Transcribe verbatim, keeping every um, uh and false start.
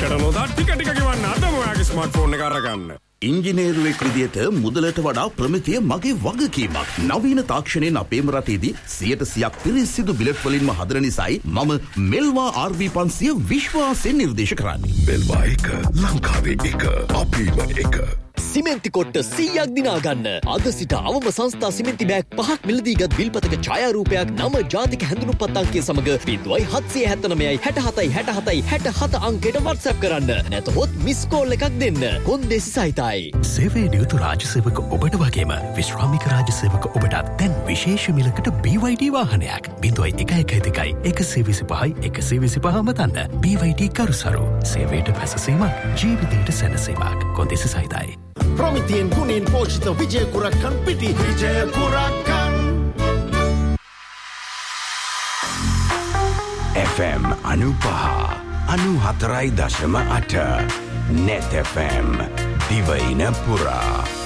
ටිකට නොදා ටික ටික ගෙවන්න අදම ඔයාගේ ස්මාර්ට්ෆෝන් එක අරගන්න. ඉංජිනේරුවෙක් විදියට මුදලට වඩා ප්‍රමිතිය මගේ වගකීමක්. නවීන තාක්ෂණයෙන් අපේම රටේදී සියයට සියයක් පිරිසිදු බිලට් වලින්ම හදන නිසායි මම මෙල්වා ආර් වී පන්සිය විශ්වාසයෙන් නිර්දේශ කරන්නේ. මෙල්වා එක ලංකාවේ එක අපේම එක. සිමෙන්ති කොට්ට සීයක් දිනා ගන්න. අද සිට අවම සංස්ථා සිමෙන්ති බෑග් පහක් මිලදීගත් විල්පතක ඡායාරූපයක් නම ජාතික හැඳුනුම්පත් අංකය සමග බිංදුවයි හත්සිය හැත්තනවයයි හැටහතයි හැටහතයි හැටහත අංකයට WhatsApp කරන්න. නැතහොත් මිස් කෝල් එකක් දෙන්න. කොන්දේසි සහිතයි. සේවයේ නියුතු රාජ්‍ය සේවක ඔබට වගේම විශ්‍රාමික රාජ්‍ය සේවක ඔබට දැන් විශේෂ මිලකට බී වයි ඩී වාහනයක් බිංදුවයි එක එක දෙකයි එකසිය විසිපහයි එකසිය විසිපහ මතන්න. බී වයි ඩී කරුසරු සේවයට පැසසීමක් ජීවිතයට සැනසීමක්. කොන්දේසි සහිතයි. ප්‍රමිතියෙන් ගුණෙන් පෝෂිත විජය කුරක්කන් පිටි විජය කුරක්කන් එෆ් එම් අනුපහ අනු හතරයි දශම අට නෙත් එෆ් එම් දිවයින පුරා